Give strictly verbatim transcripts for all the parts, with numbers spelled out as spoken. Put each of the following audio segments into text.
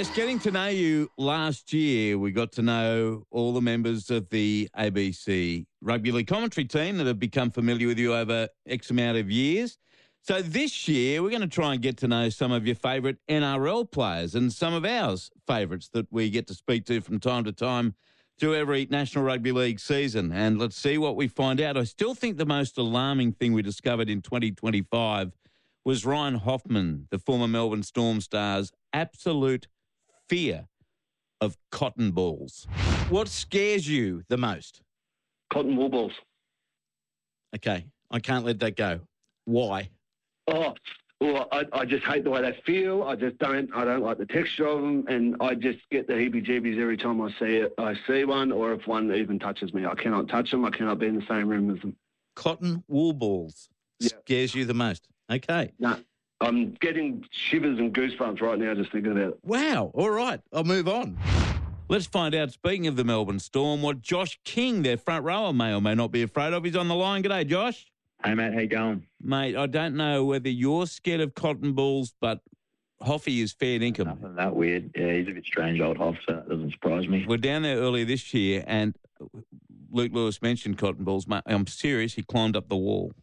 Yes, getting to know you last year, we got to know all the members of the A B C Rugby League commentary team that have become familiar with you over X amount of years. So this year, we're going to try and get to know some of your favourite N R L players and some of ours favourites that we get to speak to from time to time through every National Rugby League season. And let's see what we find out. I still think the most alarming thing we discovered in twenty twenty-five was Ryan Hoffman, the former Melbourne Storm star's absolute fear of cotton balls. What scares you the most? Cotton wool balls. Okay, I can't let that go. Why? Oh, well, I, I just hate the way they feel. I just don't. I don't like the texture of them, and I just get the heebie-jeebies every time I see it. I see one, or if one even touches me, I cannot touch them. I cannot be in the same room as them. Cotton wool balls Yeah. scares you the most. Okay. No, I'm getting shivers and goosebumps right now just thinking about it. Wow. All right. I'll move on. Let's find out, speaking of the Melbourne Storm, what Josh King, their front rower, may or may not be afraid of. He's on the line. G'day, Josh. Hey, mate, how you going? Mate, I don't know whether you're scared of cotton balls, but Hoffy is fair dinkum. Nothing that weird. Yeah, he's a bit strange, old Hoff, so that doesn't surprise me. We're down there earlier this year, and Luke Lewis mentioned cotton balls. Mate, I'm serious. He climbed up the wall.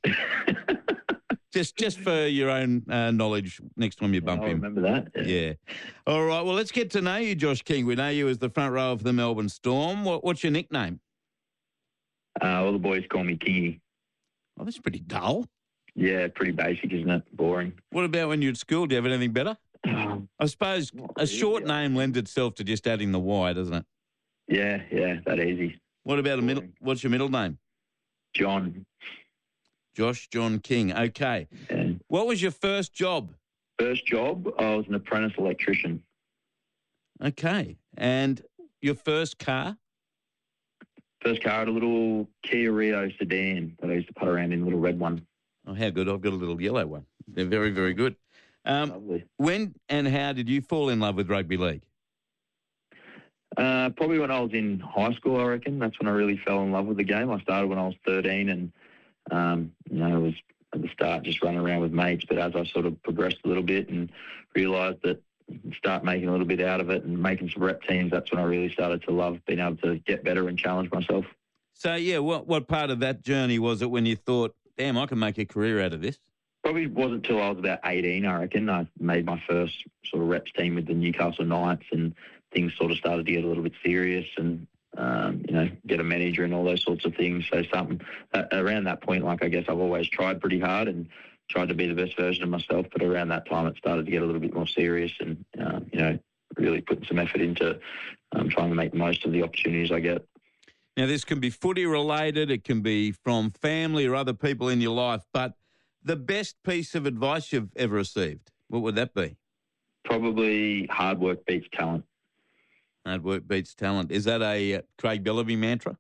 just just for your own uh, knowledge next time you bump I him. remember that. Yeah. Yeah. All right, well, let's get to know you, Josh King. We know you as the front row of the Melbourne Storm. What, what's your nickname? Uh, all the boys call me Kingy. Oh, that's pretty dull. Yeah, pretty basic, isn't it? Boring. What about when you're at school? Do you have anything better? Um, I suppose Not a short really. name lends itself to just adding the Y, doesn't it? yeah, yeah, that easy. What about a middle? Boring. What's your middle name? John. Josh John King. Okay. And What was your first job? first job, I was an apprentice electrician. Okay. And your first car? First car, I had a little Kia Rio sedan that I used to put around in, a little red one. Oh, how good. I've got a little yellow one. They're very, very good. Um, Lovely. when and how did you fall in love with rugby league? Uh, probably when I was in high school, I reckon. That's when I really fell in love with the game. I started when I was thirteen and, um, you know, it was at the start just running around with mates. But as I sort of progressed a little bit and realised that you can start making a little bit out of it and making some rep teams, that's when I really started to love being able to get better and challenge myself. So, yeah, what, what part of that journey was it when you thought, damn, I can make a career out of this? Probably wasn't until I was about eighteen, I reckon. I made my first sort of reps team with the Newcastle Knights and things sort of started to get a little bit serious and, um, you know, get a manager and all those sorts of things. So something uh, around that point, like I guess I've always tried pretty hard and tried to be the best version of myself. But around that time, it started to get a little bit more serious and, uh, you know, really putting some effort into um, trying to make the most of the opportunities I get. Now, this can be footy related. It can be from family or other people in your life. But the best piece of advice you've ever received, what would that be? Probably hard work beats talent. Hard work beats talent. Is that a uh, Craig Bellamy mantra?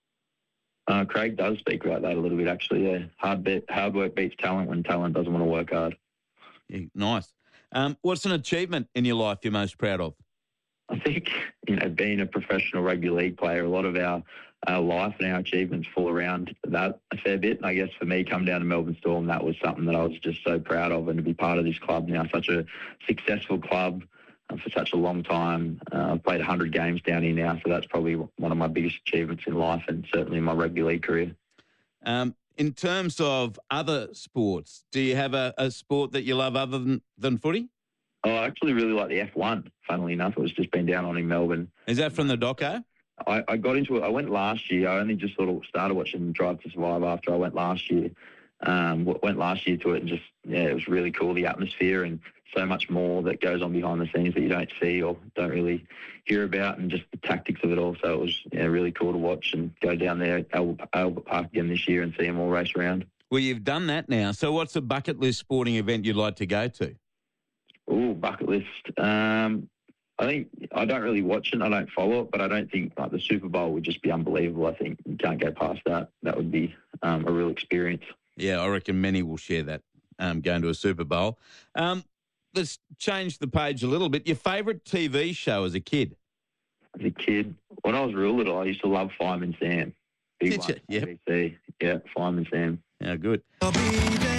Uh, Craig does speak like that a little bit, actually. Yeah, hard be- hard work beats talent when talent doesn't want to work hard. Yeah, nice. Um, what's an achievement in your life you're most proud of? I think, you know, being a professional rugby league player, a lot of our, our life and our achievements fall around that a fair bit. And I guess for me, come down to Melbourne Storm, that was something that I was just so proud of, and to be part of this club now, such a successful club uh, for such a long time. Uh, I've played one hundred games down here now, so that's probably one of my biggest achievements in life and certainly in my rugby league career. Um, in terms of other sports, do you have a, a sport that you love other than, than footy? Oh, I actually really like the F one, funnily enough. It was just been down on in Melbourne. Is that from the doco? I, I got into it. I went last year. I only just sort of started watching Drive to Survive after I went last year. Um, w- went last year to it and just, yeah, it was really cool, the atmosphere and so much more that goes on behind the scenes that you don't see or don't really hear about, and just the tactics of it all. So it was, yeah, really cool to watch and go down there at Albert, Albert Park again this year and see them all race around. Well, you've done that now. So what's a bucket list sporting event you'd like to go to? Oh, bucket list. Um, I think I don't really watch it. I don't follow it, but I don't think like the Super Bowl would just be unbelievable. I think you can't go past that. That would be um, a real experience. Yeah, I reckon many will share that, um, going to a Super Bowl. Um, let's change the page a little bit. Your favourite T V show as a kid? As a kid, when I was real little, I used to love Fireman Sam. Big Did one, you? Yep. A B C. Yeah, Fireman Sam. Yeah, good.